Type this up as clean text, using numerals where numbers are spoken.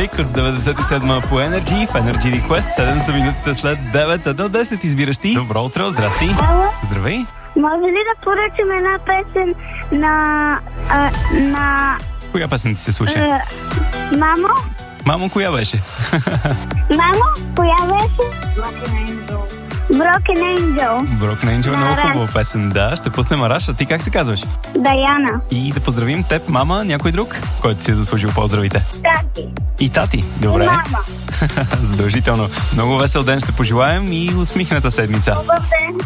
Клик от 97-ма по Energy в Energy Request. 7 са минутите след 9 до 10. Избираш ти. Добро утро, здрасти. Ало, Здравей. може ли да поръчам една песен на Коя песен ти се слуша? Мамо? Мамо, коя беше? Мамо, коя беше? Broken Angel. Broken Angel, много хубава песен. Да, ще пуснем Араш. А ти как се казваш? Даяна. И да поздравим теб, мама, някой друг, който си е заслужил поздравите. Тати. И тати. Добре. Мама. Задължително. Много весел ден ще пожелаем и усмихната седмица. Добър ден.